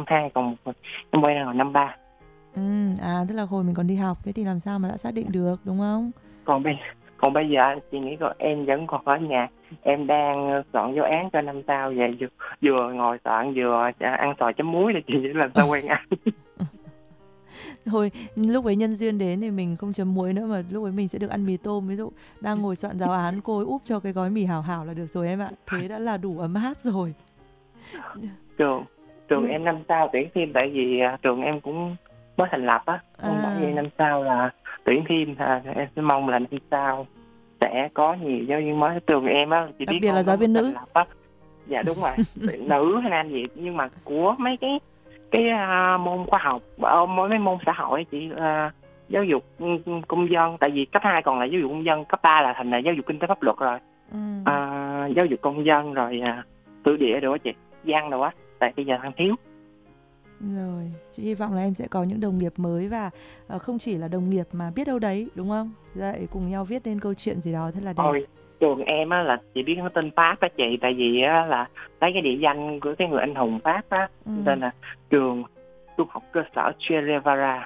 2, còn năm nay là năm 3. Tức là hồi mình còn đi học, thế thì làm sao mà đã xác định được, đúng không? Còn bây còn bây giờ chị nghĩ còn em vẫn còn ở nhà, em đang soạn giáo án cho năm sau vậy, vừa ngồi soạn vừa ăn xoài chấm muối để chị nghĩ làm sao quen ăn. Thôi, lúc ấy nhân duyên đến thì mình không chấm muối nữa, mà lúc ấy mình sẽ được ăn mì tôm. Ví dụ đang ngồi soạn giáo án, cô ấy úp cho cái gói mì hảo hảo là được rồi em ạ. Thế đã là đủ ấm áp rồi. trường trường Nhưng em năm sau tuyển thêm, tại vì trường em cũng mới thành lập á, em bởi vì năm sau là tuyển thêm, em sẽ mong là năm sau sẽ có nhiều giáo viên mới. Trường em á, chị đặc biết biệt là không, nó giáo mới viên thành nữ. lập á. Dạ đúng rồi, tuyển nữ hay nam gì, nhưng mà của mấy cái môn khoa học, mấy môn xã hội chị, giáo dục công dân, tại vì cấp 2 còn là giáo dục công dân, cấp 3 là thành là giáo dục kinh tế pháp luật rồi. Giáo dục công dân rồi, sử địa đồ á chị, văn đồ á, tại bây giờ đang thiếu. Rồi, chị hy vọng là em sẽ có những đồng nghiệp mới, và không chỉ là đồng nghiệp mà biết đâu đấy, đúng không? Lại cùng nhau viết nên câu chuyện gì đó thật là đẹp. Ôi, trường em á là chị biết nó tên Pháp á chị, tại vì á là lấy cái địa danh của cái người anh hùng Pháp á, tên là trường trung học cơ sở Che Guevara.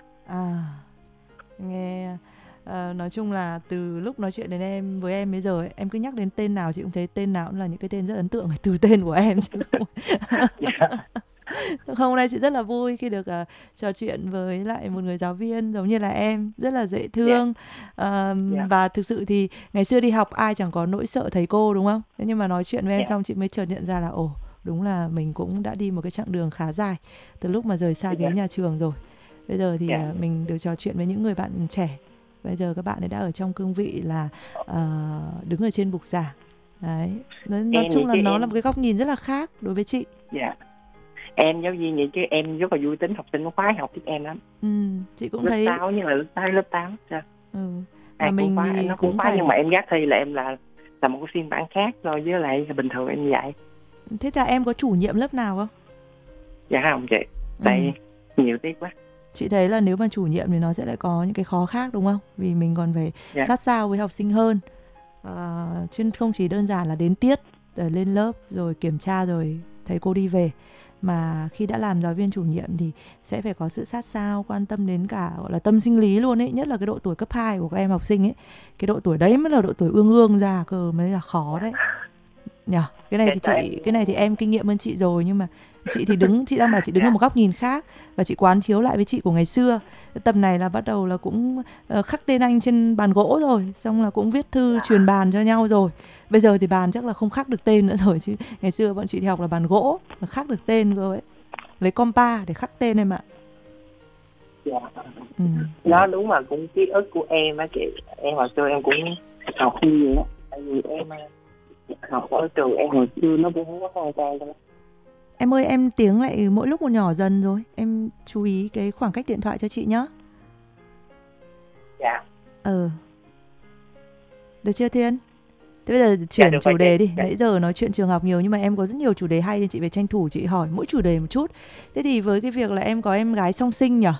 Nghe nói chung là từ lúc nói chuyện đến em với em bây giờ ấy, em cứ nhắc đến tên nào chị cũng thấy tên nào cũng là những cái tên rất ấn tượng từ tên của em chứ không. Không, hôm nay chị rất là vui khi được trò chuyện với lại một người giáo viên giống như là em, rất là dễ thương. Và thực sự thì ngày xưa đi học ai chẳng có nỗi sợ thầy cô, đúng không? Thế nhưng mà nói chuyện với em xong chị mới chợt nhận ra là đúng là mình cũng đã đi một cái chặng đường khá dài từ lúc mà rời xa ghế nhà trường rồi. Bây giờ thì mình được trò chuyện với những người bạn trẻ. Bây giờ các bạn ấy đã ở trong cương vị là đứng ở trên bục giảng. Đấy, nói chung là nó là một cái góc nhìn rất là khác đối với chị. Em giáo viên vậy chứ em rất là vui tính, học sinh nó khoái học với em lắm. Chị cũng lớp thấy 6 nhưng mà lớp 8 sao? Mà mình khoái, thì nó cũng cũng khoái, nhưng phải. mà em gác thi là em là một cái phiên bản khác so với lại bình thường em dạy. Thế là em có chủ nhiệm lớp nào không? Dạ không chị, tại nhiều tiết quá. Chị thấy là nếu mà chủ nhiệm thì nó sẽ lại có những cái khó khác, đúng không? Vì mình còn phải sát sao với học sinh hơn, chứ không chỉ đơn giản là đến tiết rồi lên lớp rồi kiểm tra rồi thầy cô đi về, mà khi đã làm giáo viên chủ nhiệm thì sẽ phải có sự sát sao, quan tâm đến cả gọi là tâm sinh lý luôn ấy, nhất là cái độ tuổi cấp 2 của các em học sinh ấy. Cái độ tuổi đấy mới là độ tuổi ương ương ra cơ, mới là khó đấy nhỉ. Cái này thì em kinh nghiệm hơn chị rồi, nhưng mà chị đang bảo chị đứng ở một góc nhìn khác, và chị quán chiếu lại với chị của ngày xưa. Tầm này là bắt đầu là cũng khắc tên anh trên bàn gỗ rồi, xong là cũng viết thư truyền bàn cho nhau rồi. Bây giờ thì bàn chắc là không khắc được tên nữa rồi, chứ ngày xưa bọn chị đi học là bàn gỗ là khắc được tên cơ ấy, lấy compa để khắc tên em ạ. Đó đúng là cũng ký ức của em á chị. Em hồi xưa em cũng học nhiều á, tại vì em học ở trường em hồi xưa nó cũng không có khang trang đâu. Em ơi, em tiếng lại mỗi lúc một nhỏ dần rồi, em chú ý cái khoảng cách điện thoại cho chị nhá. Được chưa Thiên? Thế bây giờ chuyển chủ đề đi. Nãy giờ nói chuyện trường học nhiều, nhưng mà em có rất nhiều chủ đề hay nên chị phải tranh thủ chị hỏi mỗi chủ đề một chút. Thế thì với cái việc là em có em gái song sinh nhỉ?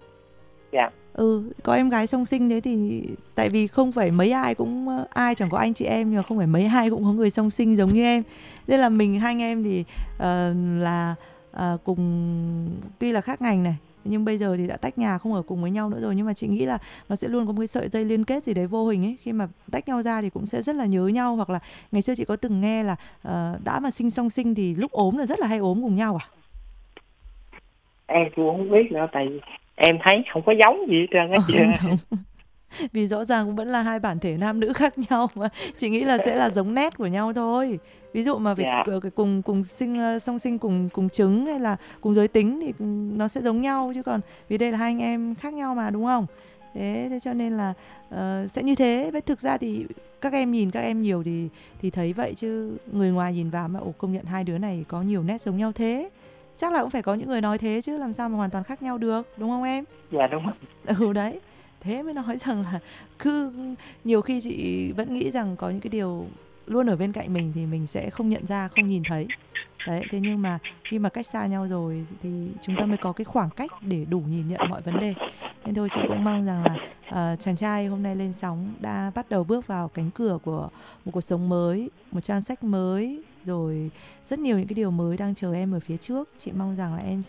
Có em gái song sinh, thế thì tại vì không phải mấy ai chẳng có anh chị em, nhưng mà không phải mấy ai cũng có người song sinh giống như em. Nên là hai anh em thì là cùng, tuy là khác ngành này, nhưng bây giờ thì đã tách nhà không ở cùng với nhau nữa rồi. Nhưng mà chị nghĩ là nó sẽ luôn có một cái sợi dây liên kết gì đấy vô hình ấy, khi mà tách nhau ra thì cũng sẽ rất là nhớ nhau. Hoặc là ngày xưa chị có từng nghe là đã mà sinh song sinh thì lúc ốm là rất là hay ốm cùng nhau à? Em cũng không biết nữa, tại vì em thấy không có giống gì hết trơn á chị. Vì rõ ràng cũng vẫn là hai bản thể nam nữ khác nhau mà. Chị nghĩ là sẽ là giống nét của nhau thôi. Ví dụ mà phải cùng sinh song sinh cùng trứng hay là cùng giới tính thì nó sẽ giống nhau, chứ còn vì đây là hai anh em khác nhau mà, đúng không? Thế cho nên là sẽ như thế. Với thực ra thì các em nhìn các em nhiều thì thấy vậy, chứ người ngoài nhìn vào mà công nhận hai đứa này có nhiều nét giống nhau thế. Chắc là cũng phải có những người nói thế chứ làm sao mà hoàn toàn khác nhau được, đúng không em? Dạ đúng rồi. Đấy. Thế mới nói rằng là cứ nhiều khi chị vẫn nghĩ rằng có những cái điều luôn ở bên cạnh mình thì mình sẽ không nhận ra, không nhìn thấy. Đấy, thế nhưng mà khi mà cách xa nhau rồi thì chúng ta mới có cái khoảng cách để đủ nhìn nhận mọi vấn đề. Nên thôi chị cũng mong rằng là chàng trai hôm nay lên sóng đã bắt đầu bước vào cánh cửa của một cuộc sống mới, một trang sách mới, rồi rất nhiều những cái điều mới đang chờ em ở phía trước. Chị mong rằng là em